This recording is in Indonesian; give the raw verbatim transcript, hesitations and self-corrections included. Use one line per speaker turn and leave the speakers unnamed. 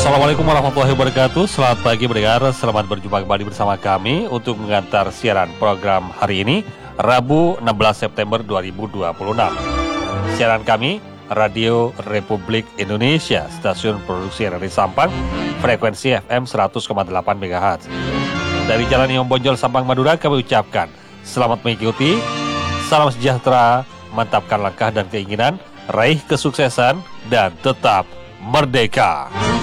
Assalamualaikum warahmatullahi wabarakatuh. Selamat pagi pendengar, selamat berjumpa kembali bersama kami untuk mengantar siaran program hari ini, Rabu enam belas September dua ribu dua puluh enam. Siaran kami, Radio Republik Indonesia, stasiun produksi R R I Sampang, frekuensi F M seratus koma delapan megahertz. Dari Jalan Imam Bonjol, Sampang, Madura, kami ucapkan selamat mengikuti, salam sejahtera, mantapkan langkah dan keinginan, raih kesuksesan, dan tetap merdeka.